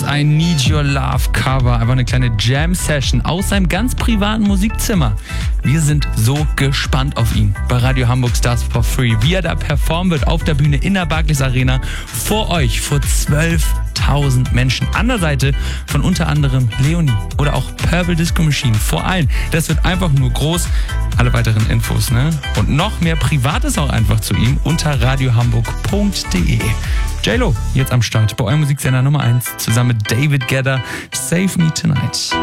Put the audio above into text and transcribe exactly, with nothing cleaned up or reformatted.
ein Need Your Love Cover. Einfach eine kleine Jam-Session aus seinem ganz privaten Musikzimmer. Wir sind so gespannt auf ihn bei Radio Hamburg Stars for Free. Wie er da performen wird auf der Bühne in der Barclays Arena vor euch, vor zwölftausend Menschen. An der Seite von unter anderem Leonie oder auch Purple Disco Machine. Vor allem, das wird einfach nur groß. Alle weiteren Infos, ne? Und noch mehr Privates auch einfach zu ihm unter radiohamburg punkt de. J-Lo, jetzt am Start bei eurem Musiksender Nummer eins, zusammen mit David Guetta, Save Me Tonight.